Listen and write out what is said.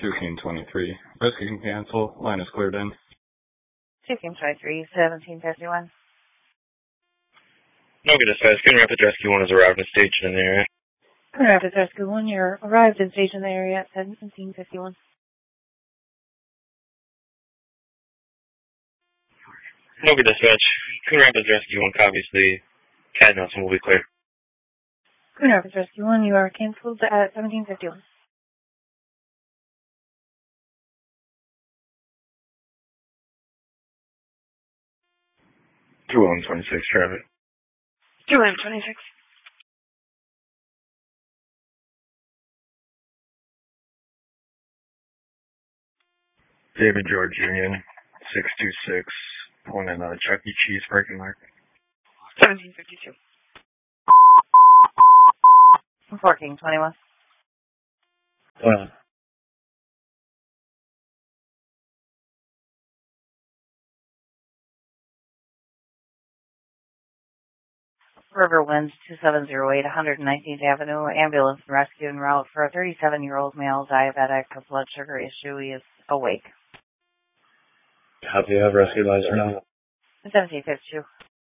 2-23. Rescue can cancel. Line is cleared in. 2-23, 1751. No good dispatch. Coon Rapids Rescue 1 has arrived at station in the area. Coon Rapids Rescue 1, you're arrived in station in the area at 1751. No good dispatch. Coon Rapids Rescue 1 copies. The CAD announcement will be clear. Coon Rapids Rescue 1, you are canceled at 1751. Two 26 traffic. 2-26. David George Union, 626, pulling in Chuck E. Cheese parking lot. 1752. 1421. River Winds 2708, 119th Avenue, ambulance and rescue en route for a 37-year-old male diabetic, a blood sugar issue. He is awake. Copy of rescue advisor now. 1752.